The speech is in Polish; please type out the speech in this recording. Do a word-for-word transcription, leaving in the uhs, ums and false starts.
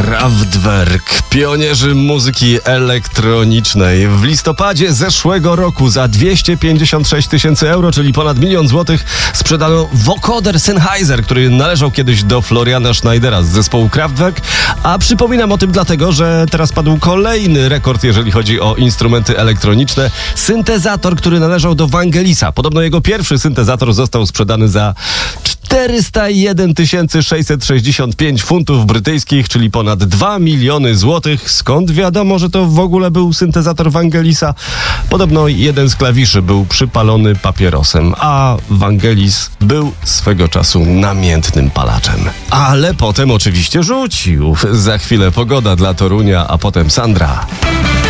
Kraftwerk, pionierzy muzyki elektronicznej. W listopadzie zeszłego roku za dwieście pięćdziesiąt sześć tysięcy euro, czyli ponad milion złotych, sprzedano wokoder Sennheiser, który należał kiedyś do Floriana Schneidera z zespołu Kraftwerk. A przypominam o tym dlatego, że teraz padł kolejny rekord, jeżeli chodzi o instrumenty elektroniczne. Syntezator, który należał do Vangelisa. Podobno jego pierwszy syntezator został sprzedany za czterysta jeden tysięcy sześćset sześćdziesiąt pięć funtów brytyjskich, czyli ponad dwa miliony złotych. Skąd wiadomo, że to w ogóle był syntezator Vangelisa? Podobno jeden z klawiszy był przypalony papierosem, a Vangelis był swego czasu namiętnym palaczem. Ale potem oczywiście rzucił. Za chwilę pogoda dla Torunia, a potem Sandra.